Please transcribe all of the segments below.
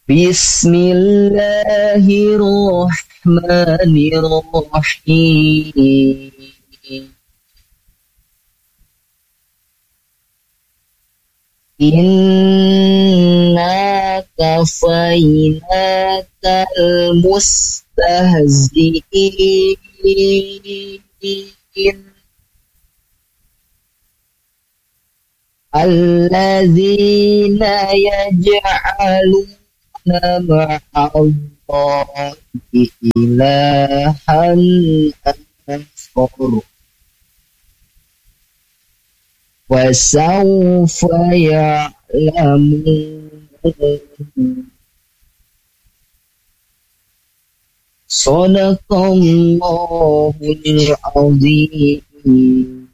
Bismillahirrahmanirrahim. Inna kafainakal mustahzi'in alladzina yaj'aluna ma'allahi ilahan akhar wa sawfa ya'lamun. Shadaqallahul azim.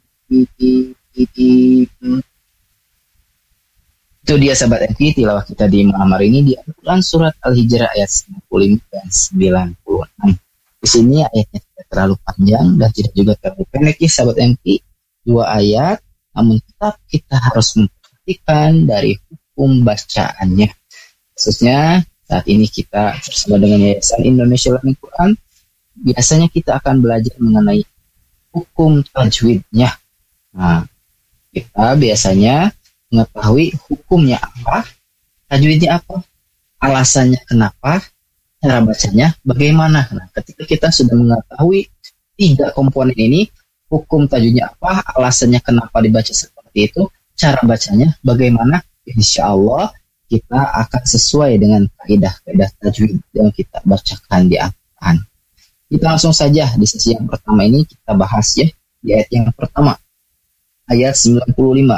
Itu dia sahabat MT tilawah kita di malam hari ini di Al-Quran surat Al-Hijrah ayat 95 dan 96. Di sini ayatnya tidak terlalu panjang dan tidak juga terlalu pendek ya sahabat MT. 2 ayat, namun tetap kita harus memperhatikan dari hukum bacaannya. Khususnya saat ini kita bersama dengan Yayasan Indonesia Learning Quran, biasanya kita akan belajar mengenai hukum tajwidnya. Nah, kita biasanya mengetahui hukumnya apa, tajwidnya apa, alasannya kenapa, cara bacanya bagaimana. Nah, ketika kita sudah mengetahui 3 komponen ini, hukum tajwidnya apa, alasannya kenapa dibaca seperti itu, cara bacanya bagaimana, insya Allah kita akan sesuai dengan kaidah-kaidah tajwid yang kita bacakan di Al-Quran. Kita langsung saja di sesi yang pertama ini kita bahas ya, di ayat yang pertama, ayat 95.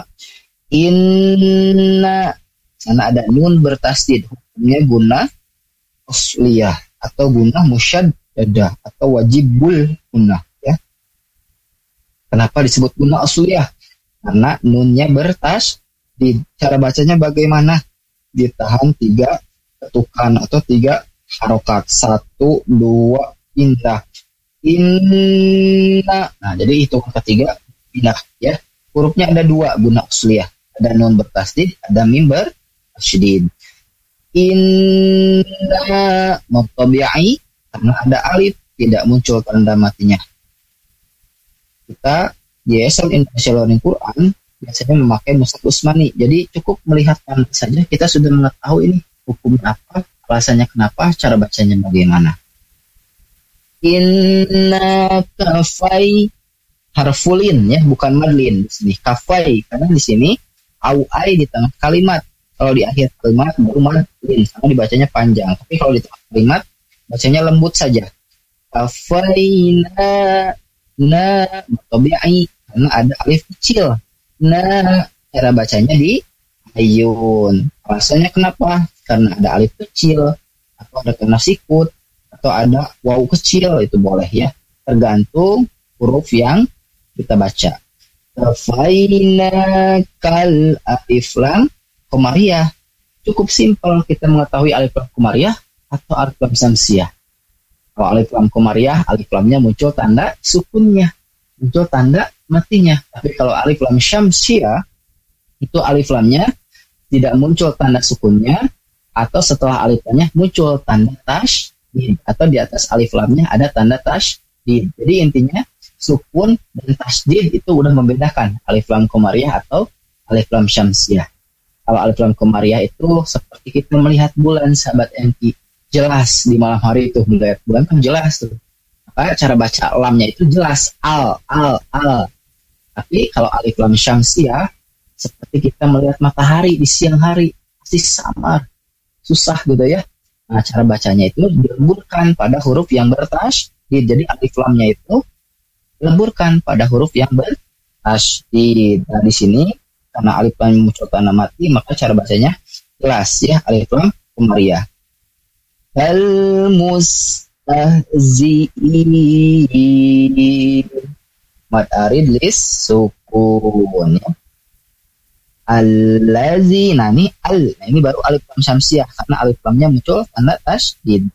Inna, sana ada nun bertasdid, hukumnya guna asliyah atau guna musyaddadah atau wajibul guna ya. Kenapa disebut guna asliyah? Karena nunnya bertasdid. Cara bacanya bagaimana? Ditahan 3 ketukan atau 3 harokat. 1, 2, pindah. Inna. Nah, jadi hitungan ketiga pindah ya. Hurufnya ada 2 guna asliyah. Ada nun bertasdid, ada mim bertasydid. Inna mutabi'i, karena ada alif tidak muncul tanda matinya. Kita di Yayasan Indonesia Learning Quran biasanya memakai mushaf Usmani. Jadi cukup melihat tanda saja kita sudah mengetahui ini hukumnya apa, alasannya kenapa, cara bacanya bagaimana. Inna kafai, harfulin ya, bukan madlin di sini. Kafai, karena di sini au ai di tengah kalimat. Kalau di akhir kalimat baru madlin, karena dibacanya panjang. Tapi kalau di tengah kalimat bacanya lembut saja. Kafaina na mutabi'i, karena ada alif kecil. Nah, cara bacanya di ayun. Alasannya kenapa? Karena ada alif kecil, atau ada kena sikut, atau ada waw kecil, itu boleh ya. Tergantung huruf yang kita baca. Kafaina kal alif lam komariah. Cukup simpel kita mengetahui alif lam komariah atau alif lam samsiah. Kalau alif lam komariah, alif lamnya muncul tanda sukunnya, muncul tanda matinya. Tapi kalau alif lam syamsiah, itu alif lamnya tidak muncul tanda sukunnya, atau setelah alif lamnya muncul tanda tasydid, atau di atas alif lamnya ada tanda tasydid. Jadi intinya sukun dan tasydid itu udah membedakan alif lam komariah atau alif lam syamsiah. Kalau alif lam komariah itu seperti kita melihat bulan sahabat MT, jelas di malam hari itu melihat bulan kan jelas tuh. Maka cara baca lamnya itu jelas al. Tapi kalau alif lam syamsiah seperti kita melihat matahari di siang hari, pasti samar, susah gitu ya. Nah, cara bacanya itu dilemburkan pada huruf yang bertasydid. Jadi alif lamnya itu dilemburkan pada huruf yang bertasydid. Nah, di sini karena alif lam muncul tanda mati, maka cara bacanya jelas ya, alif lam komariah. Al-mustahzi'in, mad arid lis sukun ya. Allazina, ini al. Nah, ini baru alif lam syamsiah karena alif lamnya muncul tanda tasydid.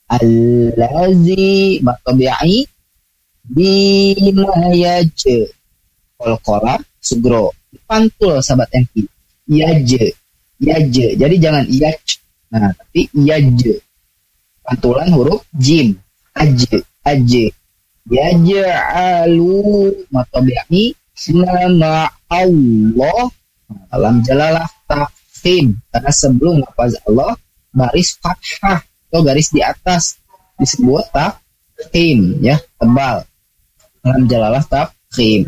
Allazi matabi'i bima yaje. Qalqalah sugro. Pantul sahabat MP. Yaje. Jadi jangan yaj. Nah, tapi yaj. Pantulan huruf jim. Aj. Yaj'alu matabi'i nama Allah. Dalam jalalah tafkhim. Karena sebelum lafaz Allah baris fathah atau garis di atas disebut tafkhim, ya, tebal. Dalam jalalah tafkhim.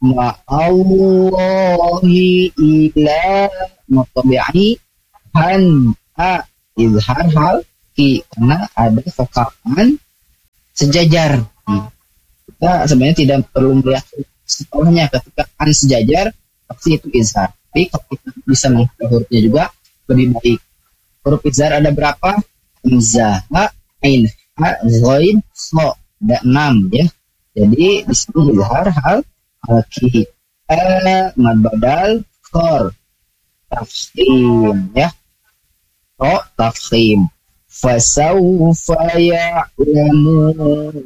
Ma'allahi ila matabi'i han izhar hal ki, karena ada vokalan sejajar. Kita sebenarnya tidak perlu melihat setelahnya. Ketika an sejajar pasti itu izhar, tapi kalau kita bisa mengetahui hurufnya juga lebih baik. Huruf izhar ada berapa? Hamzah, ain, ha, ghain, so, ada 6, ya. Jadi di sini izhar hal ki, mad badal kor, tafkhim, ya. So, tafkhim. Fasawfa ya'lamun.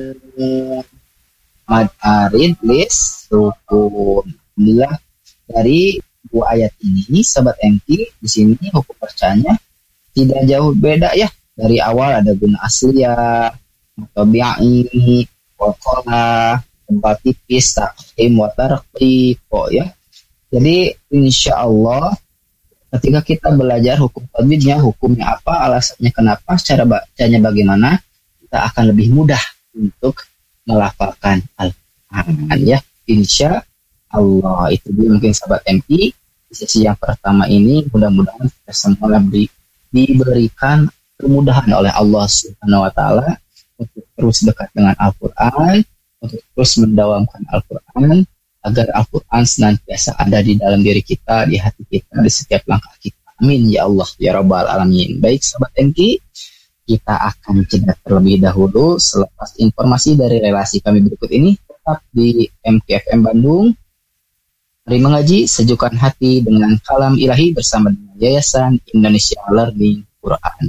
Mad arid lis sukun. Alhamdulillah, dari dua ayat ini sahabat MT di sini hukum bacanya tidak jauh beda, ya. Dari awal ada guna asliyah, mutabi'i, waqala, tebal tipis, taqdim wa tarqiq, ya. Jadi insyaallah ketika kita belajar hukum tajwidnya, hukumnya apa, alasannya kenapa, cara bacanya bagaimana, kita akan lebih mudah untuk melafalkan Al-Quran, ya. Insya Allah. Itu dulu mungkin sahabat MP di sesi yang pertama ini. Mudah-mudahan kita semua diberikan kemudahan oleh Allah Subhanahu wa Ta'ala untuk terus dekat dengan Al-Quran, untuk terus mendawamkan Al-Quran, agar Al-Quran senantiasa ada di dalam diri kita, di hati kita, di setiap langkah kita. Amin ya Allah ya Rabbal Alamin. Baik sahabat MT, kita akan jeda terlebih dahulu. Selepas informasi dari relasi kami berikut ini, tetap di MTFM Bandung. Mari mengaji, sejukkan hati dengan kalam ilahi bersama dengan Yayasan Indonesia Learning Quran.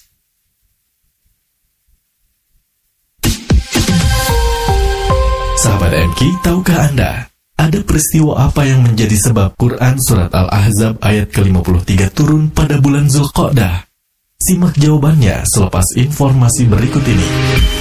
Sahabat MQ, tahukah Anda, ada peristiwa apa yang menjadi sebab Quran Surat Al-Ahzab ayat ke-53 turun pada bulan Zulqa'dah? Simak jawabannya selepas informasi berikut ini.